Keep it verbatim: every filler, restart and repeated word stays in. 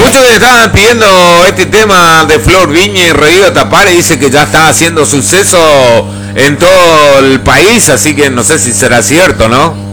muchos que estaban pidiendo este tema de Flor Viña y Rodrigo Tapare, dice que ya está haciendo suceso en todo el país, así que no sé si será cierto, ¿no?